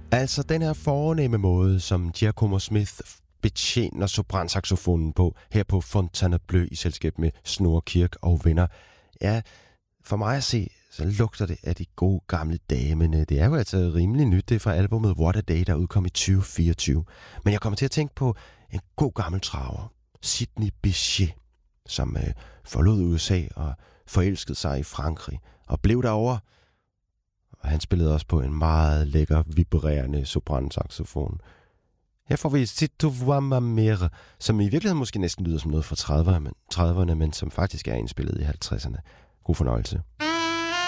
Altså den her fornemme måde, som Giacomo Smith betjener sopransaxofonen på, her på Fontainebleau i selskab med Snorre Kirk og venner. Ja, for mig at se, så lugter det af de gode gamle dage, men det er jo altså rimelig nyt. Det er fra albumet What a Day, der udkom i 2024. Men jeg kommer til at tænke på en god gammel traver, Sidney Bechet, som forlod USA og forelskede sig i Frankrig og blev derovre. Og han spillede også på en meget lækker, vibrerende sopransaxofon. Her får vi Si tu vois ma mère, som i virkeligheden måske næsten lyder som noget fra 30'erne, men som faktisk er indspillet i 50'erne. God fornøjelse.